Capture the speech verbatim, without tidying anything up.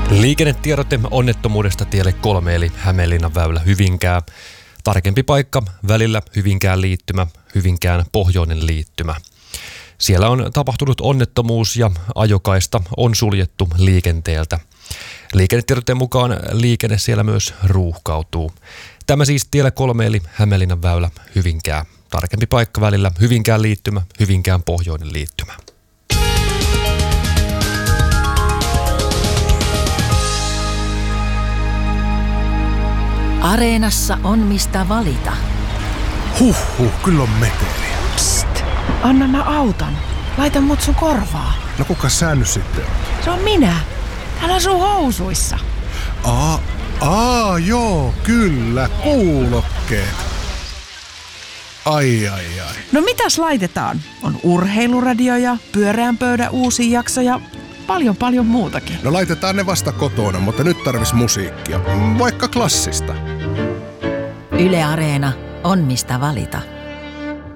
Liikennetiedote onnettomuudesta tielle kolme eli Hämeenlinnan väylä Hyvinkää. Tarkempi paikka välillä Hyvinkään liittymä, Hyvinkään pohjoinen liittymä. Siellä on tapahtunut onnettomuus ja ajokaista on suljettu liikenteeltä. Liikennetiedoteen mukaan liikenne siellä myös ruuhkautuu. Tämä siis tielle kolme eli Hämeenlinnan väylä Hyvinkää. Tarkempi paikka välillä Hyvinkään liittymä, Hyvinkään pohjoinen liittymä. Areenassa on mistä valita. Huhhuh, kyllä on meteliä. Psst, anna mä auton. Laita mut sun korvaa. No kuka sä nyt sitten on? Se on minä. Täällä on sun housuissa. Aa, aa, joo, kyllä, kuulokkeet. Ai, ai, ai. No mitäs laitetaan? On urheiluradio ja pyöreän pöydän uusi jakso ja paljon paljon muutakin. No laitetaan ne vasta kotona, mutta nyt tarvis musiikkia. Vaikka klassista. Yle Areena on mistä valita.